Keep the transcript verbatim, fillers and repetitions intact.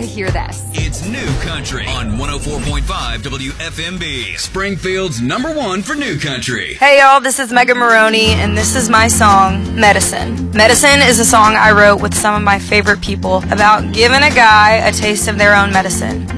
to hear this. It's New Country on one oh four point five W F M B. Springfield's number one for New Country. Hey y'all, this is Megan Maroney, and this is my song, Medicine. Medicine is a song I wrote with some of my favorite people about giving a guy a taste of their own medicine.